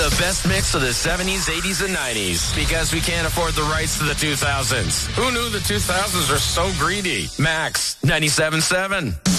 The best mix of the 70s, 80s, and 90s. Because we can't afford the rights to the 2000s. Who knew the 2000s are so greedy? Max 97.7.